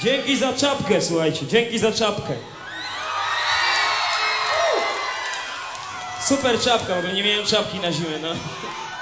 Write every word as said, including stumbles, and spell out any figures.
Dzięki za czapkę, słuchajcie, dzięki za czapkę. Super czapka, bo nie miałem czapki na zimę, no.